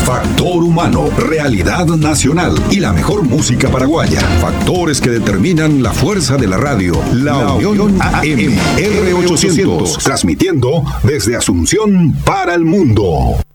Factor humano, realidad nacional y la mejor música paraguaya. Factores que determinan la fuerza de la radio. La Unión AM R800, transmitiendo desde Asunción para el mundo.